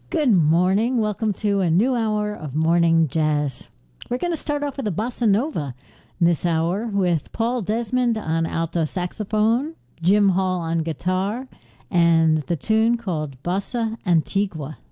Good morning. Welcome to a new hour of Morning Jazz. We're going to start off with a bossa nova this hour with Paul Desmond on alto saxophone, Jim Hall on guitar, and the tune called Bossa Antigua.